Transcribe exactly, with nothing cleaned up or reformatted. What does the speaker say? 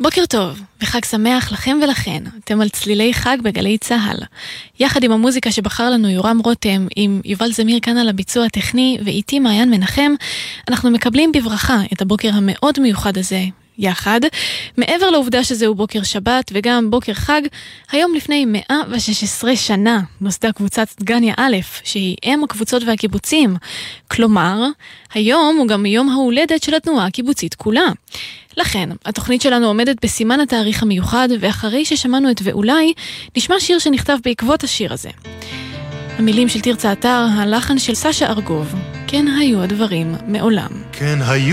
בוקר טוב, וחג שמח לכם ולכן. אתם על צלילי חג בגלי צהל. יחד עם המוזיקה שבחר לנו יורם רותם, עם יובל זמיר כאן על הביצוע הטכני, ואיתי מעיין מנחם, אנחנו מקבלים בברכה את הבוקר המאוד מיוחד הזה. יחד, מעבר לעובדה שזהו בוקר שבת וגם בוקר חג, היום לפני מאה ושש עשרה שנה נוסדה קבוצת דגניה א', שהיא אם הקבוצות והקיבוצים. כלומר, היום הוא גם יום ההולדת של התנועה הקיבוצית כולה. לכן, התוכנית שלנו עומדת בסימן התאריך המיוחד, ואחרי ששמענו את ואולי, נשמע שיר שנכתב בעקבות השיר הזה. המילים של תרצה אתר, הלחן של סשה ארגוב. כן היו הדברים מעולם. כן היו